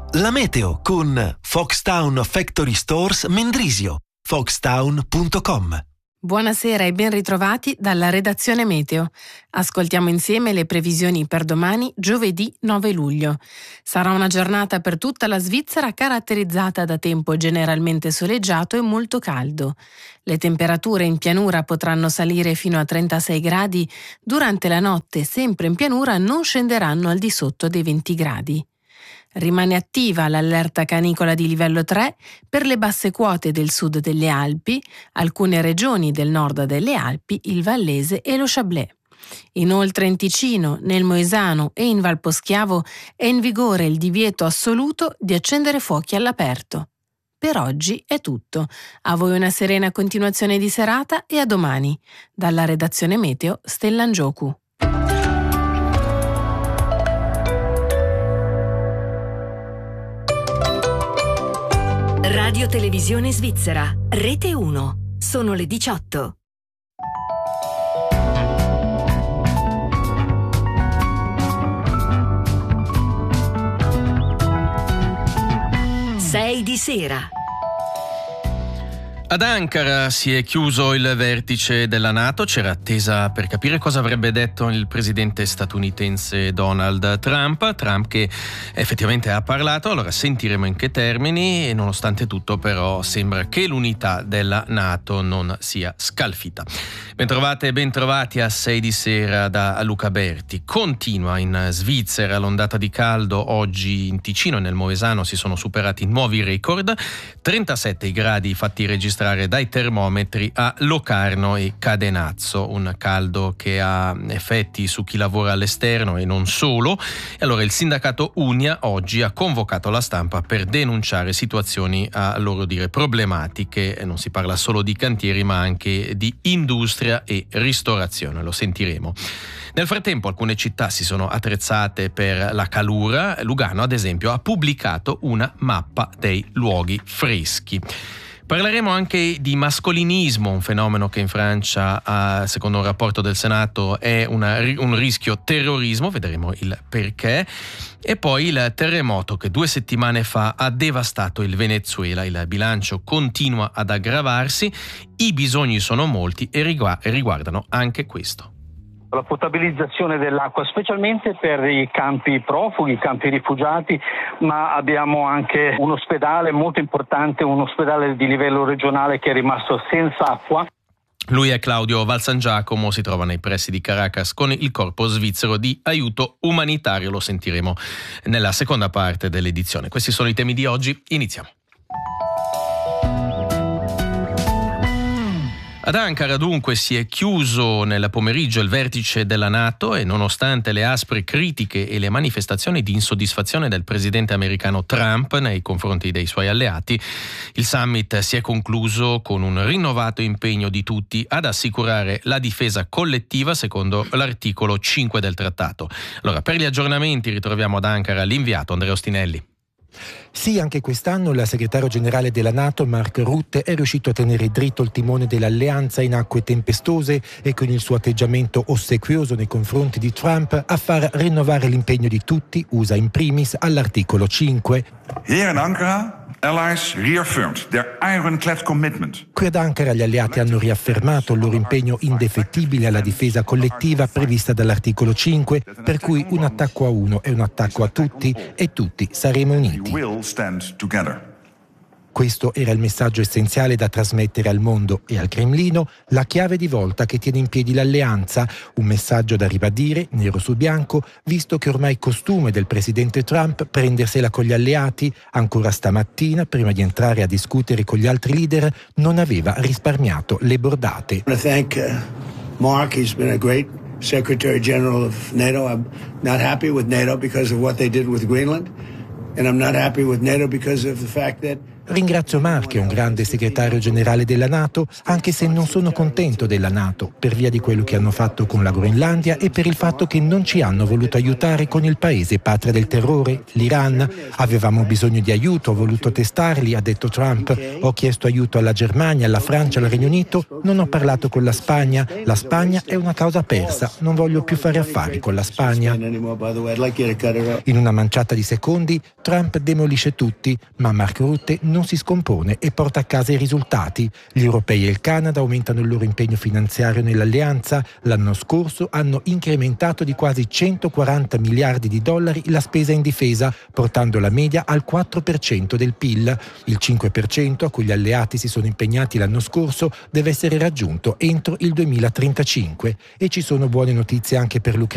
La meteo con Foxtown Factory Stores Mendrisio. foxtown.com. Buonasera e ben ritrovati dalla redazione Meteo. Ascoltiamo insieme le previsioni per domani, giovedì 9 luglio. Sarà una giornata per tutta la Svizzera caratterizzata da tempo generalmente soleggiato e molto caldo. Le temperature in pianura potranno salire fino a 36 gradi, durante la notte, sempre in pianura, non scenderanno al di sotto dei 20 gradi. Rimane attiva l'allerta canicola di livello 3 per le basse quote del sud delle Alpi, alcune regioni del nord delle Alpi, il Vallese e lo Chablais. Inoltre in Ticino, nel Moesano e in Valposchiavo è in vigore il divieto assoluto di accendere fuochi all'aperto. Per oggi è tutto. A voi una serena continuazione di serata e a domani. Dalla redazione Meteo, Stella Ngioku. Radio Televisione Svizzera, Rete 1. Sono le 18. Sei di sera. Ad Ankara si è chiuso il vertice della NATO, c'era attesa per capire cosa avrebbe detto il presidente statunitense Donald Trump che effettivamente ha parlato, allora sentiremo in che termini e nonostante tutto però sembra che l'unità della NATO non sia scalfita. Bentrovate e bentrovati a 6 di sera da Luca Berti. Continua in Svizzera l'ondata di caldo, oggi in Ticino e nel Moesano si sono superati nuovi record, 37 i gradi fatti registrare dai termometri a Locarno e Cadenazzo, un caldo che ha effetti su chi lavora all'esterno e non solo. E allora il sindacato Unia oggi ha convocato la stampa per denunciare situazioni a loro dire problematiche, non si parla solo di cantieri ma anche di industria e ristorazione, lo sentiremo. Nel frattempo alcune città si sono attrezzate per la calura, Lugano ad esempio ha pubblicato una mappa dei luoghi freschi. Parleremo anche di mascolinismo, un fenomeno che in Francia, secondo un rapporto del Senato, è un rischio terrorismo, vedremo il perché. E poi il terremoto che 2 settimane fa ha devastato il Venezuela, il bilancio continua ad aggravarsi, i bisogni sono molti e riguardano anche questo. La potabilizzazione dell'acqua, specialmente per i campi profughi, i campi rifugiati, ma abbiamo anche un ospedale molto importante, un ospedale di livello regionale che è rimasto senza acqua. Lui è Claudio Valsangiacomo, si trova nei pressi di Caracas con il Corpo Svizzero di Aiuto Umanitario, lo sentiremo nella seconda parte dell'edizione. Questi sono i temi di oggi, iniziamo. Ad Ankara dunque si è chiuso nel pomeriggio il vertice della NATO e nonostante le aspre critiche e le manifestazioni di insoddisfazione del presidente americano Trump nei confronti dei suoi alleati, il summit si è concluso con un rinnovato impegno di tutti ad assicurare la difesa collettiva secondo l'articolo 5 del trattato. Allora, per gli aggiornamenti ritroviamo ad Ankara l'inviato Andrea Ostinelli. Sì, anche quest'anno il segretario generale della NATO, Mark Rutte, è riuscito a tenere dritto il timone dell'alleanza in acque tempestose e con il suo atteggiamento ossequioso nei confronti di Trump a far rinnovare l'impegno di tutti, USA in primis, all'articolo 5. Here in Ankara, allies reaffirmed their ironclad commitment. Qui ad Ankara gli alleati hanno riaffermato il loro impegno indefettibile alla difesa collettiva prevista dall'articolo 5, per cui un attacco a uno è un attacco a tutti e tutti saremo uniti. Questo era il messaggio essenziale da trasmettere al mondo e al Cremlino, la chiave di volta che tiene in piedi l'alleanza, un messaggio da ribadire, nero su bianco, visto che ormai è costume del presidente Trump prendersela con gli alleati, ancora stamattina, prima di entrare a discutere con gli altri leader, non aveva risparmiato le bordate. Mark, he's been a great Secretary General of NATO. I'm not happy with NATO because of what they did with Greenland. And I'm not happy with NATO because of the fact that Ringrazio Mark, che è un grande segretario generale della NATO, anche se non sono contento della NATO per via di quello che hanno fatto con la Groenlandia e per il fatto che non ci hanno voluto aiutare con il paese patria del terrore, l'Iran. Avevamo bisogno di aiuto, ho voluto testarli, ha detto Trump. Ho chiesto aiuto alla Germania, alla Francia, al Regno Unito, non ho parlato con la Spagna. La Spagna è una causa persa, non voglio più fare affari con la Spagna. In una manciata di secondi Trump demolisce tutti, ma Mark Rutte non si scompone e porta a casa i risultati. Gli europei e il Canada aumentano il loro impegno finanziario nell'alleanza. L'anno scorso hanno incrementato di quasi 140 miliardi di dollari la spesa in difesa, portando la media al 4% del PIL. Il 5% a cui gli alleati si sono impegnati l'anno scorso deve essere raggiunto entro il 2035. E ci sono buone notizie anche per l'Ucraina.